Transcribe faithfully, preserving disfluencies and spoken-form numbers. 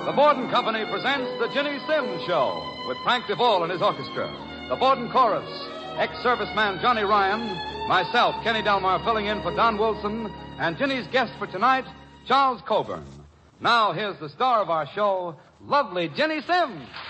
The Borden Company presents The Ginny Simms Show with Frank DeVol and his orchestra. The Borden Chorus, ex-serviceman Johnny Ryan, myself, Kenny Delmar, filling in for Don Wilson, and Ginny's guest for tonight, Charles Coburn. Now, here's the star of our show, lovely Ginny Simms.